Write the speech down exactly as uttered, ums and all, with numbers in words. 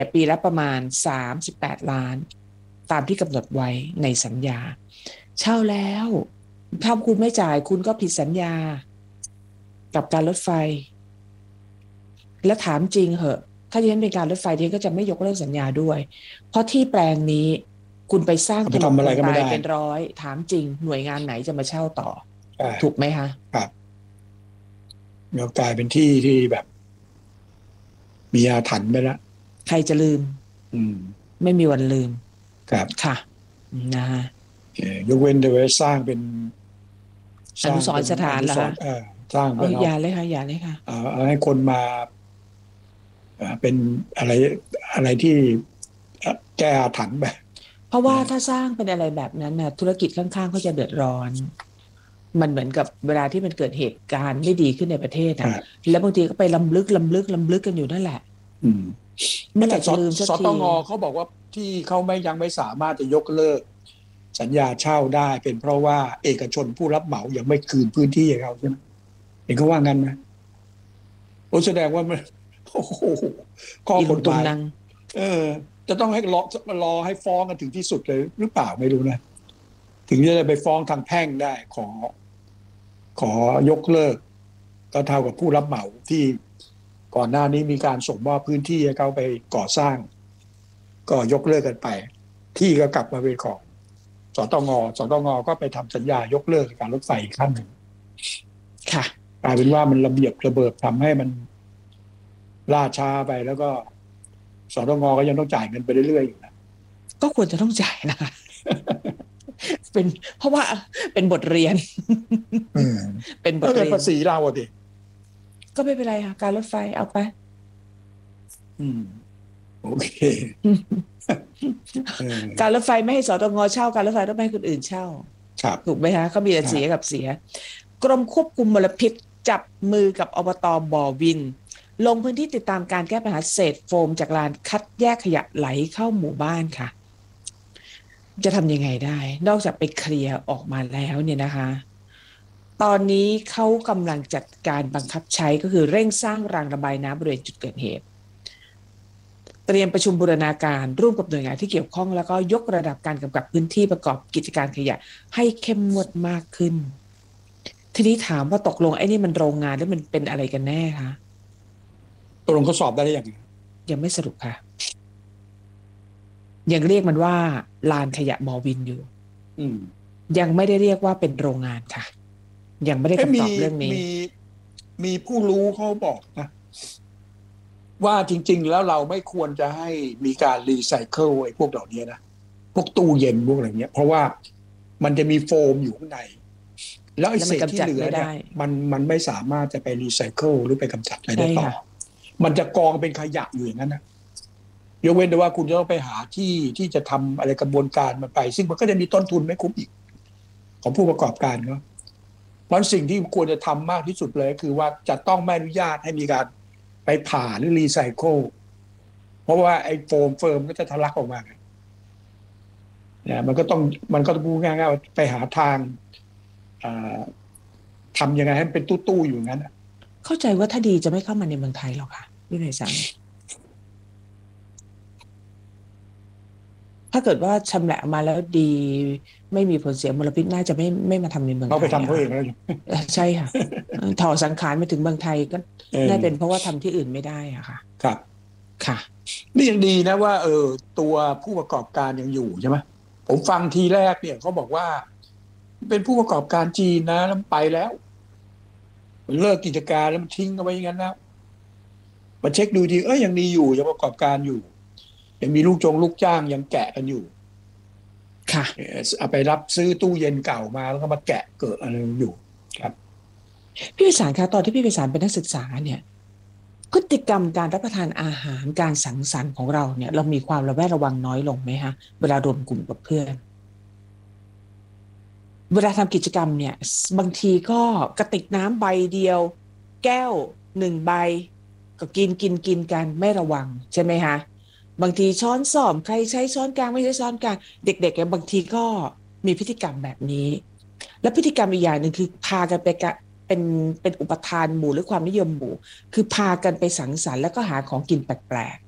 ปีละประมาณสามสิบแปดล้านตามที่กำหนดไว้ในสัญญาเช่าแล้วถ้าคุณไม่จ่ายคุณก็ผิดสัญญากับการรถไฟและถามจริงเหอะถ้าที่ฉันเป็นการรถไฟที่ก็จะไม่ยกเลิกสัญญาด้วยเพราะที่แปลงนี้คุณไปสร้างถไปทำอะไรก็ไม่ตายได้เป็นร้อยถามจริงหน่วยงานไหนจะมาเช่าต่อใช่ถูกไหมคะครับเดี๋ยวกลายเป็นที่ที่แบบมีอาถรรพ์ไปแล้วใครจะลืมอืมไม่มีวันลืมครับค่ะนะฮะเอ่อยกเว้นจะไปสร้างเป็นสร้างเป็นอนุสรณ์สถาอนเหรอคะนุสรณ์เอ่อสร้างเอาเป็นเอาอย่าเลยค่ะอย่าเลยค่ะเอาเอาให้คนมาเอ่อเป็นอะไรอะไรที่แก้อาถรรพ์ไปเพราะว่านะถ้าสร้างเป็นอะไรแบบนั้นนะธุรกิจข้างๆเขาจะเดือดร้อนมันเหมือนกับเวลาที่มันเกิดเหตุการณ์ไม่ดีขึ้นในประเทศอ่าอ่ะแล้วบางทีก็ไปล้ำลึกล้ำลึกล้ำลึกกันอยู่นั่นแหละอืมเมื่อไหแต่สร่จะลืมสักทีสตงเขาบอกว่าที่เขาไม่ยังไม่สามารถจะยกเลิกสัญญาเช่าได้เป็นเพราะว่าเอกชนผู้รับเหมายังไม่คืนพื้นที่ให้เขาใช่ไหมเห็นเขาว่างั้นไหมโอ้แสดงว่ามันโอ้โหข้ออีกฎหมายลุงตุงนังเออจะต้องให้รอรอให้ฟ้องกันถึงที่สุดเลยหรือเปล่าไม่รู้นะถึงจะได้ไปฟ้องทางแพ่งได้ขอขอยกเลิกก็เท่ากับผู้รับเหมาที่ก่อนหน้านี้มีการส่งมอบพื้นที่ให้เขาไปก่อสร้างก็ยกเลิกกันไปที่ก็กลับมาเป็นของสตงสตงก็ไปทำสัญญายกเลิกการรถไฟอีกขั้นหนึ่งค่ะกลายเป็นว่ามันระเบียบระเบิดทำให้มันล่าช้าไปแล้วก็สตงก็ยังต้องจ่ายเงินไปเรื่อยๆอยู่นะก็ควรจะต้องจ่ายนะคะเป็นเพราะว่าเป็นบทเรียนอืมเป็นบก็เป็นทเรียนภาษีเราอะดิก็ไม่เป็นไรค่ะการรถไฟเอาไปอืมโอเคเออการรถไฟไม่ให้สตงเช่าการรถไฟต้องไม่ให้คนอื่นเช่าครับถูกไหมคะเขามีแต่เสียกับเสียกรมควบคุมมลพิษจับมือกับอบตบ่อวินลงพื้นที่ติดตามการแก้ปัญหาเศษโฟมจากลานคัดแยกขยะไหลเข้าหมู่บ้านค่ะจะทำยังไงได้นอกจากไปเคลียร์ออกมาแล้วเนี่ยนะคะตอนนี้เขากำลังจัดการบังคับใช้ก็คือเร่งสร้างรางระบายน้ำบริเวณจุดเกิดเหตุเตรียมประชุมบูรณาการร่วมกับหน่วยงานที่เกี่ยวข้องแล้วก็ยกระดับการกำกับพื้นที่ประกอบกิจการขยะให้เข้มงวดมากขึ้นทีนี้ถามว่าตกลงไอ้นี่มันโรงงานหรือมันเป็นอะไรกันแน่คะตกลงเขาสอบได้หรือยังยังไม่สรุปค่ะยังเรียกมันว่าลานขยะบอวินอยู่อืมยังไม่ได้เรียกว่าเป็นโรงงานค่ะยังไม่ได้เอ้ยมีคำตอบเรื่องนี้มีมีผู้รู้เขาบอกนะว่าจริงๆแล้วเราไม่ควรจะให้มีการรีไซเคิลไอ้พวกเหล่านี้นะพวกตู้เย็นพวกอะไรเงี้ยเพราะว่ามันจะมีโฟมอยู่ข้างในแล้วไอ้แล้วมันเศษที่กำจัดเหลือเนี่ยไม่ได้มันมันไม่สามารถจะไปรีไซเคิลหรือไปกำจัดอะไรได้ใช่ต่อค่ะมันจะกองเป็นขยะอยู่อย่างนั้นนะยกเว้นแต่ว่าคุณจะต้องไปหาที่ที่จะทำอะไรกระบวนการมันไปซึ่งมันก็จะมีต้นทุนไม่คุ้มอีกของผู้ประกอบการเนาะเพราะสิ่งที่ควรจะทำมากที่สุดเลยคือว่าจะต้องไม่อนุญาตให้มีการไปผ่าหรือรีไซเคิลเพราะว่าไอ้โฟมเฟิร์มก็จะทะลักออกมาเนี่ยมันก็ต้องมันก็ต้องพูดง่ายๆว่าไปหาทางทำยังไงให้มันเป็นตู้ๆอยู่งั้นเข้าใจว่าถ้าดีจะไม่เข้ามาในเมืองไทยหรอกค่ะพี่นายสังถ้าเกิดว่าชำแหละมาแล้วดีไม่มีผลเสียมลพิษน่าจะไม่ไม่มาทำในเมืองเขาไทไปทำเขาเอยอะค่ะงแล้วอยู่ใช่ค่ะถอสังขารมาถึงเมืองไทยก็เอน่าเป็นเพอราะว่าทำที่อื่นไม่ได้อะค่ะครับค่ะนี่ยังดีนะว่าเออตัวผู้ประกอบการยังอยู่ใช่ไหมผมฟังทีแรกเนี่ยเขาบอกว่าเป็นผู้ประกอบการจีนนะแล้วไปแล้วมันเลิกกิจการแล้วมันทิ้งเอาไว้อย่างนั้นแล้วมาเช็คดูทีเอ้ยยังดีอยู่ยังประกอบการอยู่ยังมีลูกจงลูกจ้างยังแกะกันอยู่ค่ะเอาไปรับซื้อตู้เย็นเก่ามาแล้วก็มาแกะเกิดอะไรอยู่ครับพี่พิสารคะตอนที่พี่พิสารเป็นนักศึกษาเนี่ยพฤติกรรมการรับประทานอาหารการสังสรรค์ของเราเนี่ยเรามีความระแวดระวังน้อยลงไหมคะเวลารวมกลุ่มกับเพื่อนเวลาทำกิจกรรมเนี่ยบางทีก็กระติกน้ำใบเดียวแก้วหนึ่งใบก็กินกินกินกันไม่ระวังใช่ไหมคะบางทีช้อนส้อมใครใช้ช้อนกลางไม่ใช้ช้อนกลางเด็กๆเนี่ยบางทีก็มีพฤติกรรมแบบนี้และพฤติกรรมอีกอย่างหนึ่งคือพากันไปกะเป็นเป็นอุปทานหมู่หรือความนิยมหมู่คือพากันไปสังสรรค์แล้วก็หาของกินแปลก